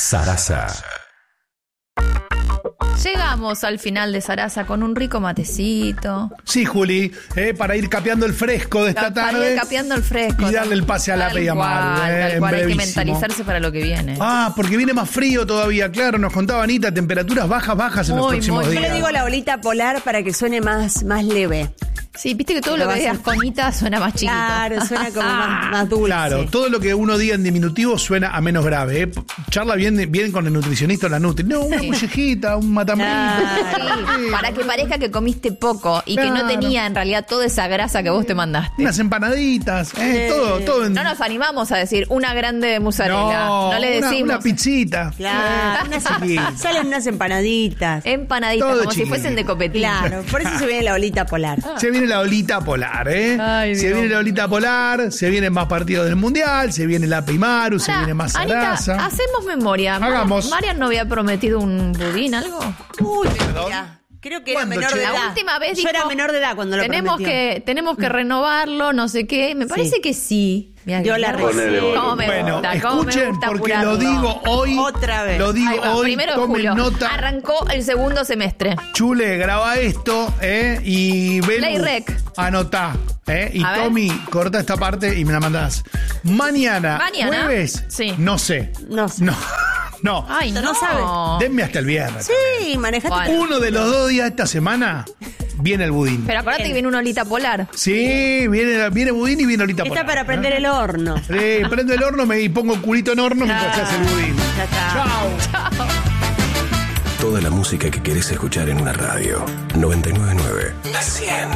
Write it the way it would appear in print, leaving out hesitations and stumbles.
Sarasa. Llegamos al final de Sarasa con un rico matecito. Sí, Juli, para ir capeando el fresco de esta tarde. Para ir capeando el fresco. Y darle el pase a la Pe y a Maru. Tal cual, hay que mentalizarse para lo que viene. Porque viene más frío todavía, claro, nos contaba Anita, temperaturas bajas en los próximos días. Yo le digo la bolita polar para que suene más leve. Sí, viste que todo lo que digas conita suena más chiquito. Claro, suena como más dulce. Claro, todo lo que uno diga en diminutivo suena a menos grave. Charla bien con el nutricionista o la nutri. No, una mollejita, un matambrito. Sí, para que parezca que comiste poco y que no tenía en realidad toda esa grasa que vos te mandaste. Unas empanaditas, todo. No nos animamos a decir una grande de mozzarella. No le decimos. Una pizzita. Claro, salen unas empanaditas. Empanaditas, Todo como chiquito. si fuesen de copetín. Claro, por eso se viene la bolita polar. Se viene la olita polar, Ay, se Dios. viene la olita polar, se vienen más partidos del mundial, se viene la Pe y Maru, se Ahora, viene más Anita, Sarasa. hacemos memoria. Hagamos. ¿Marian no había prometido un budín, algo? Uy, ¿Perdón? mira, creo que era ¿Cuándo, menor de che? edad. La última vez Yo dijo, era menor de edad cuando lo prometió. tenemos que renovarlo, no sé qué. Me parece que sí. Mirá, Dio la receta. ¿Cómo me Bueno, gusta? ¿Cómo me escuchen, gusta porque apurarlo? lo digo hoy. Otra vez. Lo digo Ahí va, hoy. primero de Tomen julio. nota. Arrancó el segundo semestre. Chule, graba esto, y Belu, Play rec. anotá, y A ver. Tommy, corta esta parte y me la mandás. Mañana, jueves, Sí. no sé. No. Ay, no. No sabe. Denme hasta el viernes. Sí, manejate. Bueno. Uno de los 2 días de esta semana viene el budín. Pero acordate que viene una olita polar. Sí, viene budín y viene olita Está polar. para prender el horno. Sí, prendo el horno y pongo el culito en horno mientras se hace el budín. Ya está. Chao. Toda la música que querés escuchar en una radio. 99.9. La 100.